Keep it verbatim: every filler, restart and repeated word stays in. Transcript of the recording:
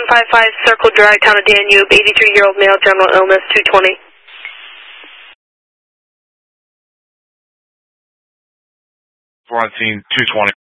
five five, Circle Drive, Town of Danube, eighty-three-year-old male, general illness, two twenty. We're on scene, two twenty.